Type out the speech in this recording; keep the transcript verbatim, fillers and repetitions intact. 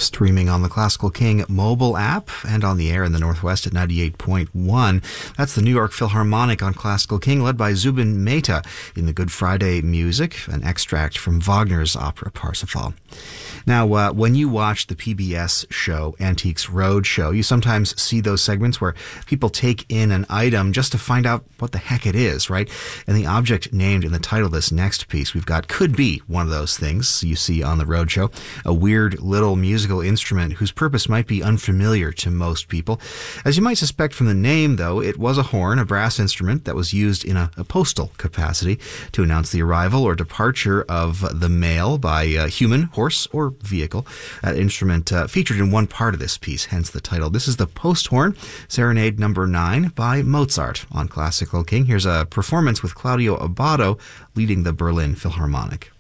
Streaming on the Classical King mobile app and on the air in the Northwest at ninety-eight point one. That's the New York Philharmonic on Classical King, led by Zubin Mehta in the Good Friday music, an extract from Wagner's opera Parsifal. Now, uh, when you watch the P B S show Antiques Roadshow, you sometimes see those segments where people take in an item just to find out what the heck it is, right? And the object named in the title of this next piece we've got could be one of those things you see on the Roadshow, a weird little musical instrument whose purpose might be unfamiliar to most people. As you might suspect from the name, though, it was a horn, a brass instrument that was used in a, a postal capacity to announce the arrival or departure of the mail by a human, horse, or vehicle. That instrument uh, featured in one part of this piece, hence the title. This is the Post Horn, Serenade Number nine by Mozart on Classical King. Here's a performance with Claudio Abbado leading the Berlin Philharmonic.